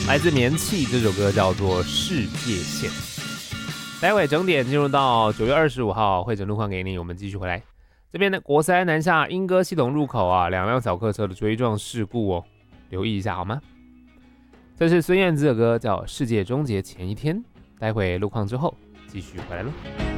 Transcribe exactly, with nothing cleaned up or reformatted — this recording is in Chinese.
来自年气，这首歌叫做《世界线》。待会整点进入到九月二十五号会诊路况给你，我们继续回来。这边的国三南下莺歌系统入口啊，两辆小客车的追撞事故哦，留意一下好吗？这是孙燕姿的歌，叫《世界终结前一天》。待会路况之后继续回来喽。